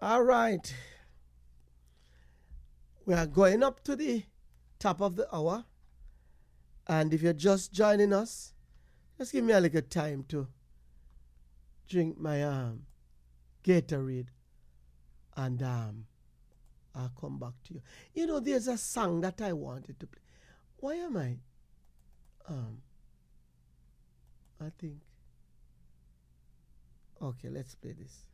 All right. We are going up to the top of the hour. And if you're just joining us, just give me a little time to drink my Gatorade. And I'll come back to you. You know, there's a song that I wanted to play. Why am I? I think. Okay, let's play this.